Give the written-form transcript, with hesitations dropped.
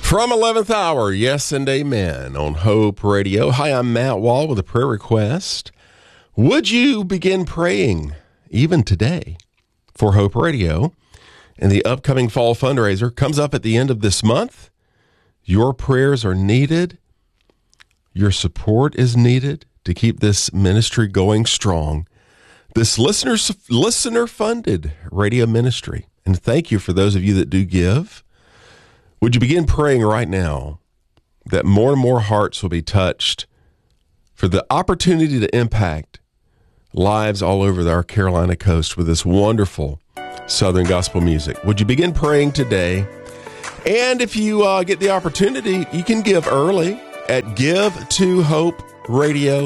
From 11th hour, yes and amen on Hope Radio. Hi, I'm Matt Wall with a prayer request. Would you begin praying even today for Hope Radio? And the upcoming fall fundraiser comes up at the end of this month. Your prayers are needed. Your support is needed to keep this ministry going strong. This listener-funded radio ministry. And thank you for those of you that do give. Would you begin praying right now that more and more hearts will be touched for the opportunity to impact lives all over our Carolina coast with this wonderful Southern gospel music? Would you begin praying today? And if you get the opportunity, you can give early at Give to Hope Radio.